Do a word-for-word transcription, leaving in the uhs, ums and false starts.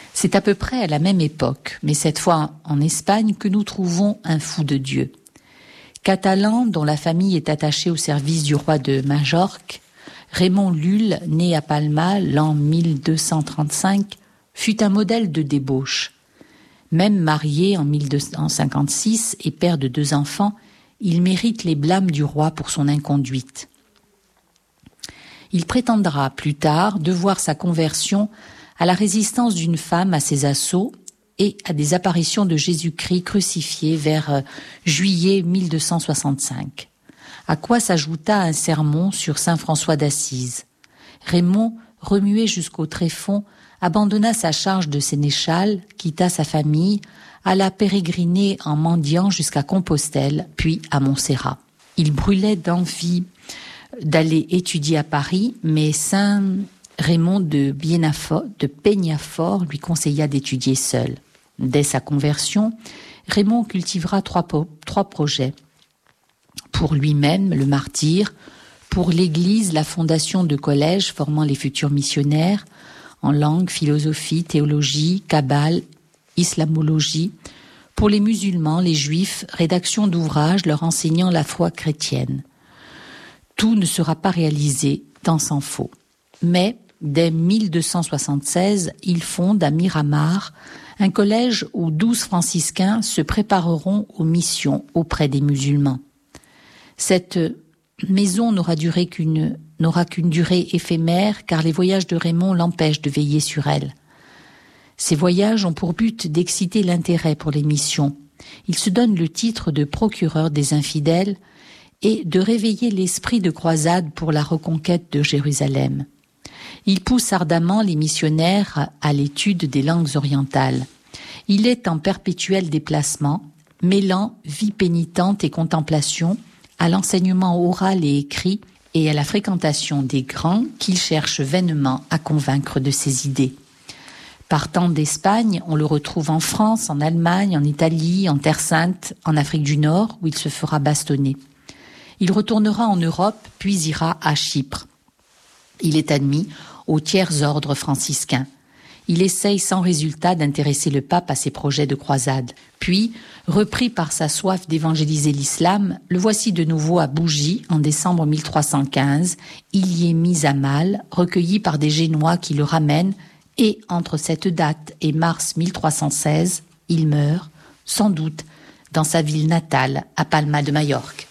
C'est à peu près à la même époque, mais cette fois en Espagne, que nous trouvons un fou de Dieu. Catalan, dont la famille est attachée au service du roi de Majorque, Raymond Lulle, né à Palma l'an mille deux cent trente-cinq, fut un modèle de débauche. Même marié en mille deux cent cinquante-six et père de deux enfants, il mérite les blâmes du roi pour son inconduite. Il prétendra plus tard devoir sa conversion à la résistance d'une femme à ses assauts et à des apparitions de Jésus-Christ crucifié vers euh, juillet mille deux cent soixante-cinq, à quoi s'ajouta un sermon sur saint François d'Assise. Raymond, remué jusqu'au tréfonds, abandonna sa charge de sénéchal, quitta sa famille, alla pérégriner en mendiant jusqu'à Compostelle, puis à Montserrat. Il brûlait d'envie d'aller étudier à Paris, mais saint Raymond de, Bienafort, de Peñafort lui conseilla d'étudier seul. Dès sa conversion, Raymond cultivera trois, trois projets. Pour lui-même, le martyr, pour l'Église, la fondation de collèges formant les futurs missionnaires, en langue, philosophie, théologie, kabbale, islamologie, pour les musulmans, les juifs, rédaction d'ouvrages leur enseignant la foi chrétienne. Tout ne sera pas réalisé, tant s'en faut. Mais, dès mille deux cent soixante-seize, il fonde à Miramar un collège où douze franciscains se prépareront aux missions auprès des musulmans. Cette maison n'aura duré qu'une, n'aura qu'une durée éphémère, car les voyages de Raymond l'empêchent de veiller sur elle. Ces voyages ont pour but d'exciter l'intérêt pour les missions. Il se donne le titre de procureur des infidèles et de réveiller l'esprit de croisade pour la reconquête de Jérusalem. Il pousse ardemment les missionnaires à l'étude des langues orientales. Il est en perpétuel déplacement, mêlant vie pénitente et contemplation à l'enseignement oral et écrit et à la fréquentation des grands qu'il cherche vainement à convaincre de ses idées. Partant d'Espagne, on le retrouve en France, en Allemagne, en Italie, en Terre Sainte, en Afrique du Nord, où il se fera bastonner. Il retournera en Europe, puis ira à Chypre. Il est admis au tiers ordre franciscain. Il essaye sans résultat d'intéresser le pape à ses projets de croisade. Puis, repris par sa soif d'évangéliser l'islam, le voici de nouveau à Bougie en décembre mille trois cent quinze. Il y est mis à mal, recueilli par des Génois qui le ramènent, et entre cette date et mars mille trois cent seize, il meurt, sans doute, dans sa ville natale, à Palma de Majorque.